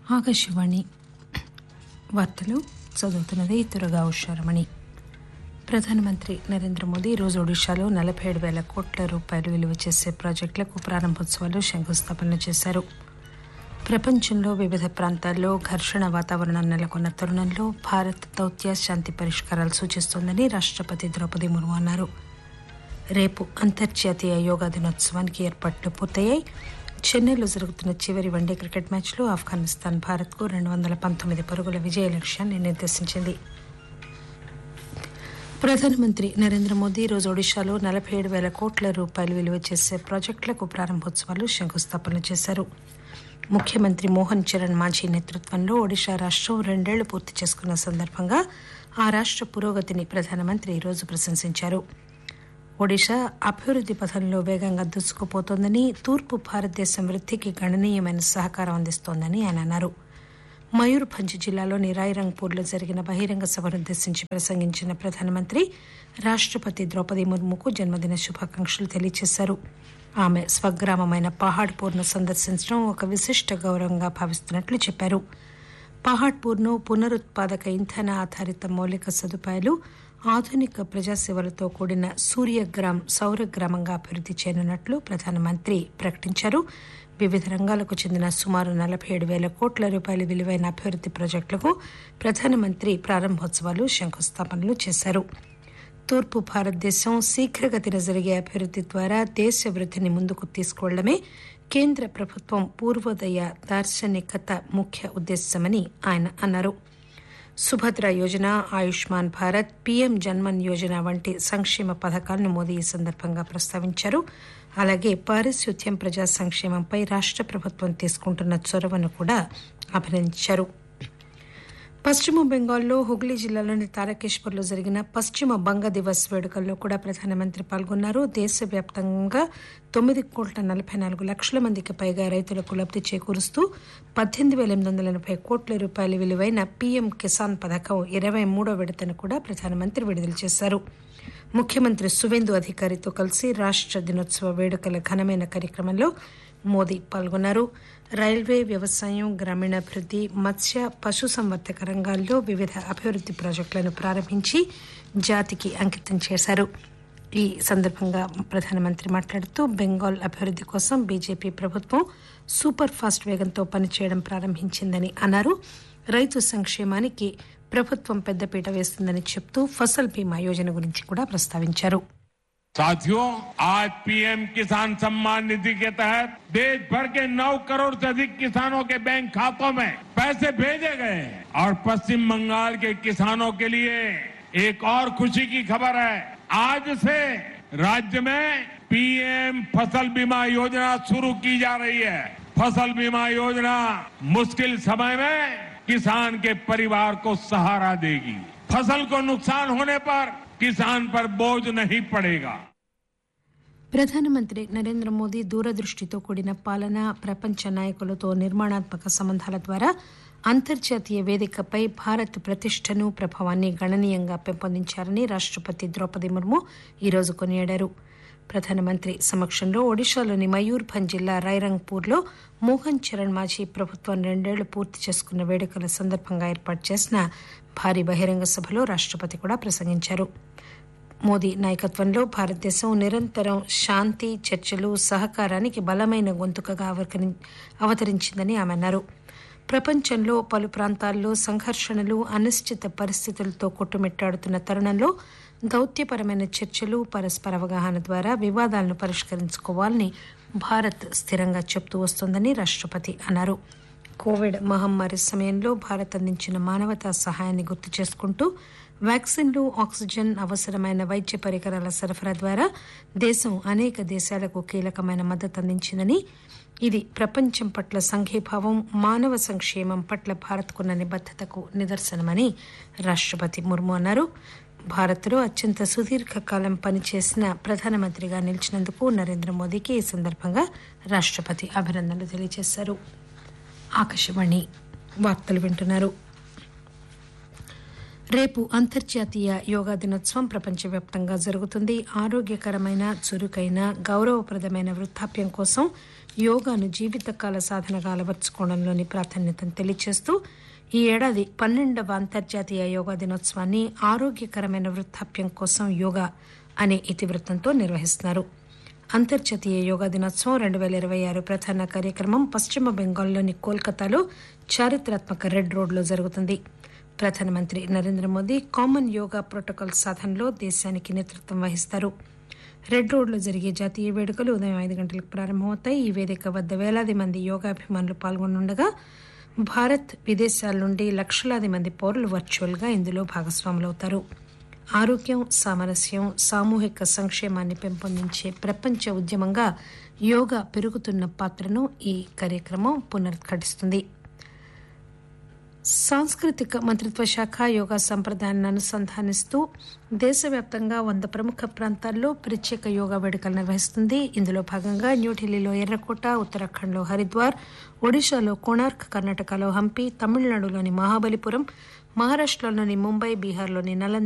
ఆకాశవాణి వార్తలు చదువుతున్నది తురగా ఉషారమణి. ప్రధానమంత్రి నరేంద్ర మోదీ ఈరోజు ఒడిశాలో 47,000 కోట్ల రూపాయలు విలువ చేసే ప్రాజెక్టులకు ప్రారంభోత్సవాలు, శంకుస్థాపనలు చేశారు. ప్రపంచంలో వివిధ ప్రాంతాల్లో ఘర్షణ వాతావరణం నెలకొన్న తరుణంలో భారత్ దౌత్య శాంతి పరిష్కారాలు సూచిస్తోందని రాష్టపతి ద్రౌపది ముర్ము అన్నారు. రేపు అంతర్జాతీయ యోగా దినోత్సవానికి ఏర్పాట్లు పూర్తయ్యాయి. చెన్నైలో జరుగుతున్న చివరి వన్డే క్రికెట్ మ్యాచ్లో ఆఫ్ఘనిస్తాన్ భారత్కు 219 పరుగుల విజయ లక్ష్యాన్ని నిర్దేశించింది. ప్రధానమంత్రి నరేంద్ర మోదీ ఈరోజు ఒడిశాలో 47,000 కోట్ల రూపాయలు విలువ చేసే ప్రాజెక్టులకు ప్రారంభోత్సవాలు, శంకుస్థాపనలు చేశారు. ముఖ్యమంత్రి మోహన్ చరణ్ మాఝీ నేతృత్వంలో ఒడిశా రాష్టం 2 ఏళ్లు పూర్తి చేసుకున్న సందర్భంగా ఆ రాష్ట పురోగతిని ప్రధానమంత్రి ఈరోజు ప్రశంసించారు. ఒడిశా అభివృద్ది పథంలో వేగంగా దూసుకుపోతోందని, తూర్పు భారతదేశం వృద్దికి గణనీయమైన సహకారం అందిస్తోందని ఆయన అన్నారు. మయూర్భంజ్ జిల్లాలోని రాయ్రంగ్పూర్లో జరిగిన బహిరంగ సభనుద్దేశించి ప్రసంగించిన ప్రధానమంత్రి రాష్టపతి ద్రౌపది ముర్ముకు జన్మదిన శుభాకాంక్షలు తెలియజేశారు. ఆమె స్వగ్రామమైన పహాడ్పూర్ను సందర్శించడం ఒక విశిష్ట గౌరవంగా భావిస్తున్నట్లు చెప్పారు. పహాడ్పూర్ను పునరుత్పాదక ఇంధన ఆధారిత మౌలిక సదుపాయాలు, ఆధునిక ప్రజాసేవలతో కూడిన సూర్యగ్రామ్ సౌరగ్రామంగా అభివృద్ది చేయనున్నట్లు ప్రధానమంత్రి ప్రకటించారు. వివిధ రంగాలకు చెందిన సుమారు 47,000 కోట్ల రూపాయల విలువైన అభివృద్ది ప్రాజెక్టులకు ప్రధానమంత్రి ప్రారంభోత్సవాలు, శంకుస్థాపనలు చేశారు. తూర్పు భారతదేశం శీఘ్రగతిన జరిగే అభివృద్ది ద్వారా దేశ వృద్దిని ముందుకు తీసుకువెళ్లడమే కేంద్ర ప్రభుత్వం పూర్వోదయ దార్శనికత ముఖ్య ఉద్దేశమని ఆయన అన్నారు. సుభద్ర యోజన, ఆయుష్మాన్ భారత్, పీఎం జన్మన్ యోజన వంటి సంక్షేమ పథకాలను మోదీ ఈ సందర్భంగా ప్రస్తావించారు. అలాగే పారిశుద్ధ్యం, ప్రజా సంక్షేమంపై రాష్ట ప్రభుత్వం తీసుకుంటున్న చొరవను కూడా అభినందించారు. పశ్చిమ బెంగాల్లో హుగ్లీ జిల్లాలోని తారకేశ్వర్లో జరిగిన పశ్చిమ బంగ దివస్ వేడుకల్లో కూడా ప్రధానమంత్రి పాల్గొన్నారు. దేశవ్యాప్తంగా 9,44,00,000 మందికి పైగా రైతులకు లబ్ది చేకూరుస్తూ 18,880 కోట్ల రూపాయల విలువైన పీఎం కిసాన్ పథకం 23వ విడతను కూడా ప్రధానమంత్రి విడుదల చేశారు. ముఖ్యమంత్రి సువేందు అధికారితో కలిసి రాష్ట దినోత్సవ వేడుకల ఘనమైన కార్యక్రమంలో మోదీ పాల్గొన్నారు. రైల్వే, వ్యవసాయం, గ్రామీణాభివృద్ది, మత్స్య, పశుసంవర్ధక రంగాల్లో వివిధ అభివృద్ది ప్రాజెక్టులను ప్రారంభించి జాతికి అంకితం చేశారు. ఈ సందర్భంగా ప్రధానమంత్రి మాట్లాడుతూ బెంగాల్ అభివృద్ది కోసం బీజేపీ ప్రభుత్వం సూపర్ ఫాస్ట్ వేగంతో పనిచేయడం ప్రారంభించిందని అన్నారు. రైతు సంక్షేమానికి ప్రభుత్వం పెద్దపీట వేస్తుందని చెప్తూ ఫసల్ బీమా యోజన గురించి కూడా ప్రస్తావించారు. साथियों, आज पीएम किसान सम्मान निधि के तहत देश भर के 9 करोड़ से अधिक किसानों के बैंक खातों में पैसे भेजे गए हैं और पश्चिम बंगाल के किसानों के लिए एक और खुशी की खबर है. आज से राज्य में पीएम फसल बीमा योजना शुरू की जा रही है. फसल बीमा योजना मुश्किल समय में किसान के परिवार को सहारा देगी. फसल को नुकसान होने पर किसान पर बोझ नहीं पड़ेगा. ప్రధానమంత్రి నరేంద్ర మోదీ దూరదృష్టితో కూడిన పాలన, ప్రపంచ నాయకులతో నిర్మాణాత్మక సంబంధాల ద్వారా అంతర్జాతీయ వేదికపై భారత్ ప్రతిష్టను, ప్రభావాన్ని గణనీయంగా పెంపొందించారని రాష్టపతి ద్రౌపది ముర్ము ఈరోజు కొనియాడారు. ప్రధానమంత్రి సమక్షంలో ఒడిశాలోని మయూర్భంజ్ జిల్లా రాయ్రంగ్పూర్లో మోహన్ చరణ్ మాఝీ ప్రభుత్వం 2 ఏళ్లు పూర్తి చేసుకున్న వేడుకల సందర్భంగా ఏర్పాటు చేసిన భారీ బహిరంగ సభలో రాష్టపతి కూడా ప్రసంగించారు. మోదీ నాయకత్వంలో భారతదేశం నిరంతరం శాంతి, చర్చలు, సహకారానికి బలమైన గొంతుకగా అవతరించిందని ఆమె అన్నారు. ప్రపంచంలో పలు ప్రాంతాల్లో సంఘర్షణలు, అనిశ్చిత పరిస్థితులతో కొట్టుమిట్టాడుతున్న తరుణంలో దౌత్యపరమైన చర్చలు, పరస్పర అవగాహన ద్వారా వివాదాలను పరిష్కరించుకోవాలని భారత్ స్థిరంగా చెబుతూ వస్తోందని రాష్టపతి అన్నారు. కోవిడ్ మహమ్మారి సమయంలో భారత్ అందించిన మానవతా సహాయాన్ని గుర్తు చేసుకుంటూ వ్యాక్సిన్లు, ఆక్సిజన్, అవసరమైన వైద్య పరికరాల సరఫరా ద్వారా దేశం అనేక దేశాలకు కీలకమైన మద్దతు అందించిందని, ఇది ప్రపంచం పట్ల సంఘీభావం, మానవ సంక్షేమం పట్ల భారత్కున్న నిబద్దతకు నిదర్శనమని రాష్టపతి ముర్ము అన్నారు. భారత్లో అత్యంత సుదీర్ఘకాలం పనిచేసిన ప్రధానమంత్రిగా నిలిచినందుకు నరేంద్ర మోదీకి ఈ సందర్భంగా రాష్టపతి అభినందనలు తెలియజేశారు. ఆకాశవాణి వార్తలు వింటున్నారు. రేపు అంతర్జాతీయ యోగా దినోత్సవం ప్రపంచవ్యాప్తంగా జరుగుతుంది. ఆరోగ్యకరమైన, చురుకైన, గౌరవప్రదమైన వృద్ధాప్యం కోసం యోగాను జీవితకాల సాధనగా అలవర్చుకోవడంలోని ప్రాధాన్యతను తెలియజేస్తూ ఈ ఏడాది 12వ అంతర్జాతీయ యోగా దినోత్సవాన్ని ఆరోగ్యకరమైన వృద్ధాప్యం కోసం యోగా అనే ఇతివృత్తంతో నిర్వహిస్తున్నారు. అంతర్జాతీయ యోగా దినోత్సవం 2026 ప్రధాన కార్యక్రమం పశ్చిమ బెంగాల్లోని కోల్కతాలో చారిత్రాత్మక రెడ్ రోడ్లో జరుగుతుంది. ప్రధానమంత్రి నరేంద్ర మోదీ కామన్ యోగా ప్రోటోకాల్ సాధనలో దేశానికి నేతృత్వం వహిస్తారు. రెడ్ రోడ్లో జరిగే జాతీయ వేడుకలు ఉదయం 5 గంటలకు ప్రారంభమవుతాయి. ఈ వేదిక వద్ద వేలాది మంది యోగాభిమానులు పాల్గొననుండగా భారత్, విదేశాల నుండి లక్షలాది మంది పౌరులు వర్చువల్గా ఇందులో భాగస్వాములవుతారు. ఆరోగ్యం, సామరస్యం, సామూహిక సంక్షేమాన్ని పెంపొందించే ప్రపంచ ఉద్యమంగా యోగా పెరుగుతున్న పాత్రను ఈ కార్యక్రమం పునరుద్ఘాటిస్తుంది. సాంస్కృతిక మంత్రిత్వ శాఖ యోగా సంప్రదాయాన్ని అనుసంధానిస్తూ దేశవ్యాప్తంగా 100 ప్రముఖ ప్రాంతాల్లో ప్రత్యేక యోగా వేడుకలు నిర్వహిస్తుంది. ఇందులో భాగంగా న్యూఢిల్లీలో ఎర్రకోట, ఉత్తరాఖండ్లో హరిద్వార్, ఒడిశాలో కోణార్క్, కర్ణాటకలో హంపి, తమిళనాడులోని మహాబలిపురం, మహారాష్టలోని ముంబై, బీహార్లోని నలంద